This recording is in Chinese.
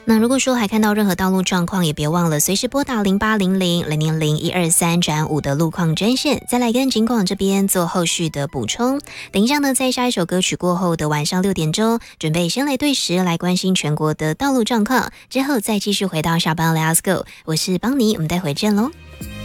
那如果说还看到任何道路状况，也别忘了随时拨打0800-000-123-5的路况专线，再来跟警广这边做后续的补充。等一下呢，在下一首歌曲过后的晚上6点钟，准备先来对时来关心全国的道路状况，之后再继续回到下班 Let's Go， 我是邦尼，我们待会见喽。